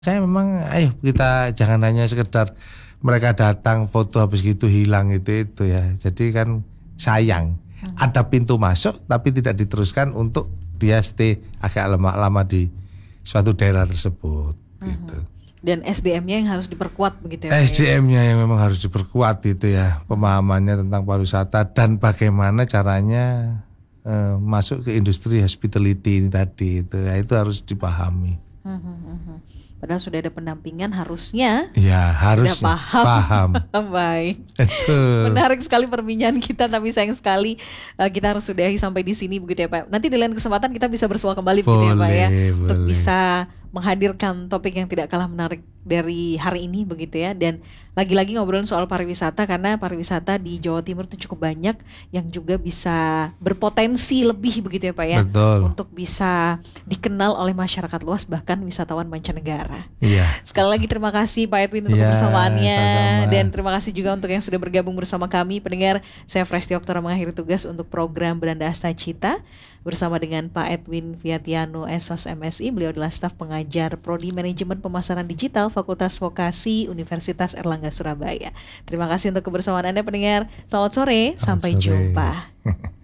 Saya memang ayo kita jangan hanya sekedar mereka datang foto habis gitu hilang itu ya. Jadi kan sayang. Ada pintu masuk tapi tidak diteruskan untuk dia stay agak lama di suatu daerah tersebut gitu. Dan SDM-nya yang harus diperkuat begitu ya Pak ya? SDM-nya yang memang harus diperkuat itu ya, pemahamannya tentang pariwisata dan bagaimana caranya masuk ke industri hospitality ini tadi itu, ya, itu harus dipahami. Padahal sudah ada pendampingan harusnya Ya harus sudah paham. Baik. Betul. Menarik sekali perbincangan kita, tapi sayang sekali kita harus sudahi sampai di sini begitu ya Pak. Nanti di lain kesempatan kita bisa bersua kembali begitu ya Pak ya, untuk bisa menghadirkan topik yang tidak kalah menarik dari hari ini begitu ya. Dan lagi-lagi ngobrolin soal pariwisata, karena pariwisata di Jawa Timur itu cukup banyak yang juga bisa berpotensi lebih begitu ya Pak ya. Betul. Untuk bisa dikenal oleh masyarakat luas, bahkan wisatawan mancanegara. Iya. Sekali lagi terima kasih Pak Edwin untuk kebersamaannya, dan terima kasih juga untuk yang sudah bergabung bersama kami pendengar. Saya Fresti Oktora mengakhiri tugas untuk program Beranda Asta Cita bersama dengan Pak Edwin Viatiano SS MSI. Beliau adalah staf pengajar Prodi Manajemen Pemasaran Digital Fakultas Vokasi Universitas Erlangga Surabaya. Terima kasih untuk kebersamaan Anda pendengar. Selamat sore, sampai jumpa.